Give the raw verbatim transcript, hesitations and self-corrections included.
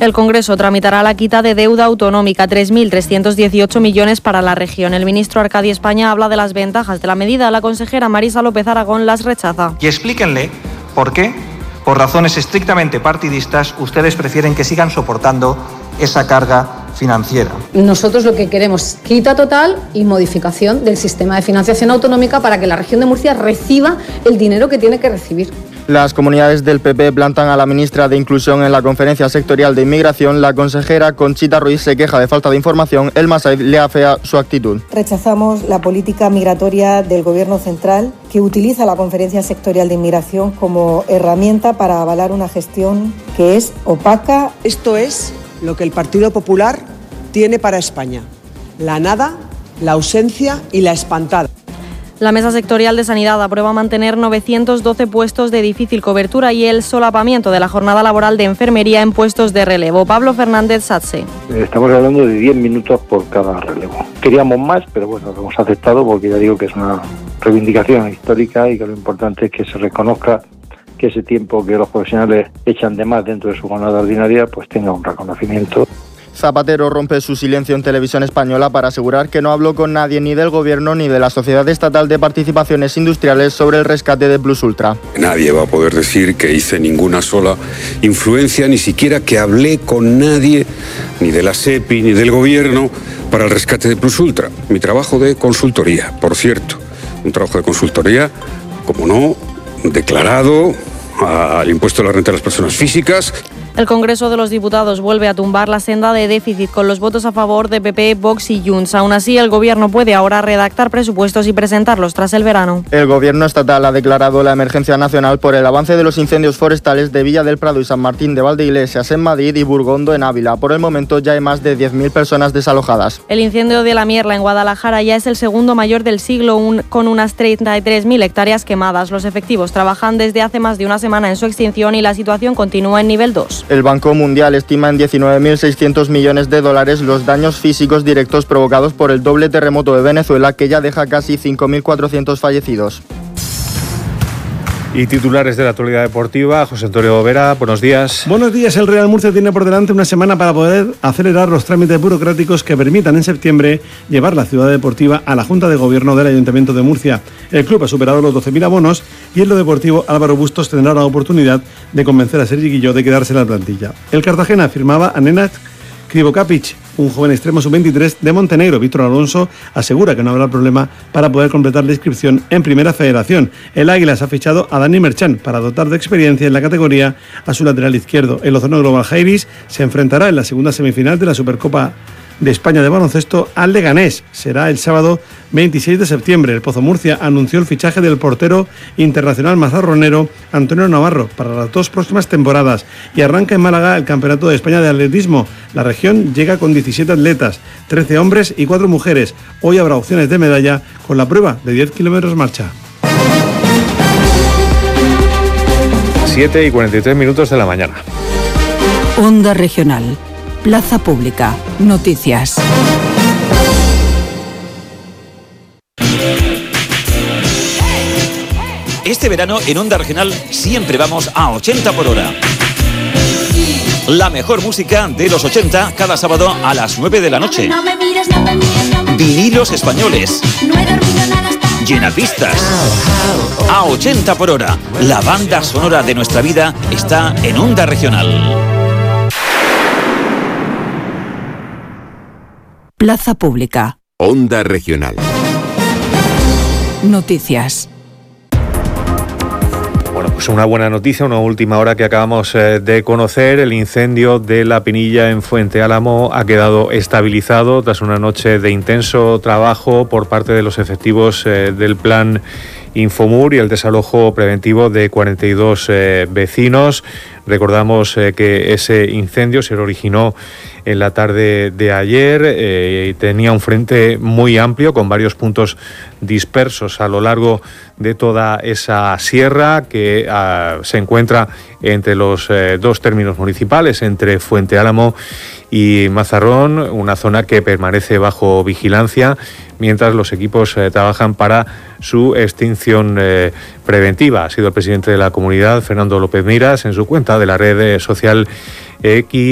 El Congreso tramitará la quita de deuda autonómica, tres mil trescientos dieciocho millones para la región. El ministro Arcadi España habla de las ventajas de la medida. La consejera Marisa López Aragón las rechaza. Y explíquenle por qué, por razones estrictamente partidistas, ustedes prefieren que sigan soportando esa carga financiera. Nosotros lo que queremos es quita total y modificación del sistema de financiación autonómica para que la región de Murcia reciba el dinero que tiene que recibir. Las comunidades del P P plantan a la ministra de Inclusión en la conferencia sectorial de inmigración. La consejera Conchita Ruiz se queja de falta de información. El Masai le afea su actitud. Rechazamos la política migratoria del Gobierno central, que utiliza la conferencia sectorial de inmigración como herramienta para avalar una gestión que es opaca. Esto es lo que el Partido Popular tiene para España: la nada, la ausencia y la espantada. La Mesa Sectorial de Sanidad aprueba mantener novecientos doce puestos de difícil cobertura y el solapamiento de la jornada laboral de enfermería en puestos de relevo. Pablo Fernández Satse. Estamos hablando de diez minutos por cada relevo. Queríamos más, pero bueno, lo hemos aceptado porque ya digo que es una reivindicación histórica y que lo importante es que se reconozca que ese tiempo que los profesionales echan de más dentro de su jornada ordinaria pues tenga un reconocimiento. Zapatero rompe su silencio en Televisión Española para asegurar que no habló con nadie ni del Gobierno ni de la Sociedad Estatal de Participaciones Industriales sobre el rescate de Plus Ultra. Nadie va a poder decir que hice ninguna sola influencia, ni siquiera que hablé con nadie, ni de la SEPI ni del Gobierno, para el rescate de Plus Ultra. Mi trabajo de consultoría, por cierto, un trabajo de consultoría, como no, declarado al impuesto de la renta de las personas físicas. El Congreso de los Diputados vuelve a tumbar la senda de déficit con los votos a favor de P P, Vox y Junts. Aún así, el Gobierno puede ahora redactar presupuestos y presentarlos tras el verano. El Gobierno estatal ha declarado la emergencia nacional por el avance de los incendios forestales de Villa del Prado y San Martín de Valdeiglesias en Madrid y Burgondo en Ávila. Por el momento ya hay más de diez mil personas desalojadas. El incendio de la Mierla en Guadalajara ya es el segundo mayor del siglo, un, con unas treinta y tres mil hectáreas quemadas. Los efectivos trabajan desde hace más de una semana en su extinción y la situación continúa en nivel dos. El Banco Mundial estima en diecinueve mil seiscientos millones de dólares los daños físicos directos provocados por el doble terremoto de Venezuela, que ya deja casi cinco mil cuatrocientos fallecidos. Y titulares de la actualidad deportiva, José Antonio Vera, buenos días. Buenos días, el Real Murcia tiene por delante una semana para poder acelerar los trámites burocráticos que permitan en septiembre llevar la ciudad deportiva a la Junta de Gobierno del Ayuntamiento de Murcia. El club ha superado los doce mil abonos y en lo deportivo Álvaro Bustos tendrá la oportunidad de convencer a Sergi Guilló de quedarse en la plantilla. El Cartagena firmaba a Nenad Krivokapic, un joven extremo sub veintitrés de Montenegro. Víctor Alonso asegura que no habrá problema para poder completar la inscripción en Primera Federación. El Águilas ha fichado a Dani Merchan para dotar de experiencia en la categoría a su lateral izquierdo. El Ozono Global Jairis se enfrentará en la segunda semifinal de la Supercopa de España de baloncesto al Leganés. Será el sábado veintiséis de septiembre. El Pozo Murcia anunció el fichaje del portero internacional mazarronero Antonio Navarro para las dos próximas temporadas y arranca en Málaga el Campeonato de España de Atletismo. La región llega con diecisiete atletas, trece hombres y cuatro mujeres. Hoy habrá opciones de medalla con la prueba de diez kilómetros marcha. siete y cuarenta y tres minutos de la mañana. Onda Regional. Plaza Pública. Noticias. Este verano en Onda Regional siempre vamos a ochenta por hora. La mejor música de los ochenta cada sábado a las nueve de la noche. Vinilos españoles. Llenapistas. A ochenta por hora. La banda sonora de nuestra vida está en Onda Regional. Plaza Pública. Onda Regional. Noticias. Bueno, pues una buena noticia, una última hora que acabamos eh, de conocer. El incendio de La Pinilla en Fuente Álamo ha quedado estabilizado tras una noche de intenso trabajo por parte de los efectivos eh, del Plan Infomur y el desalojo preventivo de cuarenta y dos eh, vecinos. Recordamos eh, que ese incendio se originó en la tarde de ayer eh, y tenía un frente muy amplio con varios puntos dispersos a lo largo de toda esa sierra que ah, se encuentra entre los eh, dos términos municipales, entre Fuente Álamo y Mazarrón, una zona que permanece bajo vigilancia mientras los equipos eh, trabajan para su extinción eh, preventiva. Ha sido el presidente de la comunidad, Fernando López Miras, en su cuenta de la red social X.